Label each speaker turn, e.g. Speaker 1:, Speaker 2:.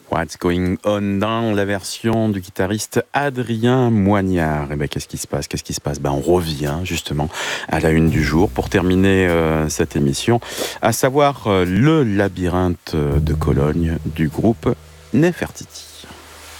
Speaker 1: What's Going On Down, la version du guitariste Adrien Moignard. Et ben qu'est-ce qui se passe? On revient justement à la une du jour pour terminer cette émission, à savoir le labyrinthe de Cologne du groupe Nefertiti.